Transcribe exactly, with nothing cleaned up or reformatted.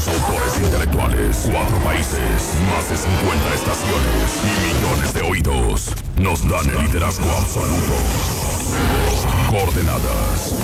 Grandes autores intelectuales, cuatro países, más de cincuenta estaciones y millones de oídos nos dan el liderazgo absoluto. Coordenadas.